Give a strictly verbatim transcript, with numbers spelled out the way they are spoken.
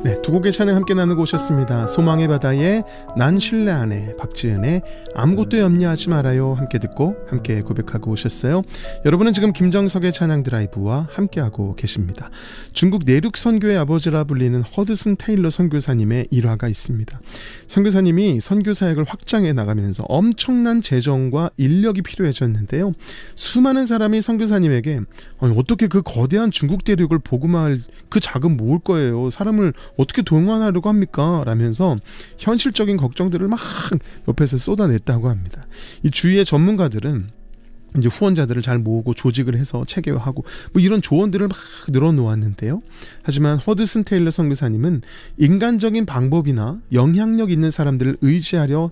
네, 두 곡의 찬양 함께 나누고 오셨습니다. 소망의 바다에 난 신뢰 안 해, 박지은의 아무것도 염려하지 말아요 함께 듣고 함께 고백하고 오셨어요. 여러분은 지금 김정석의 찬양 드라이브와 함께하고 계십니다. 중국 내륙 선교의 아버지라 불리는 허드슨 테일러 선교사님의 일화가 있습니다. 선교사님이 선교 사역을 확장해 나가면서 엄청난 재정과 인력이 필요해졌는데요. 수많은 사람이 선교사님에게 아니, 어떻게 그 거대한 중국 대륙을 복음할 그 자금 모을 거예요. 사람을 어떻게 동원하려고 합니까? 라면서 현실적인 걱정들을 막 옆에서 쏟아냈다고 합니다. 이 주위의 전문가들은 이제 후원자들을 잘 모으고 조직을 해서 체계화하고 뭐 이런 조언들을 막 늘어놓았는데요. 하지만 허드슨 테일러 선교사님은 인간적인 방법이나 영향력 있는 사람들을 의지하려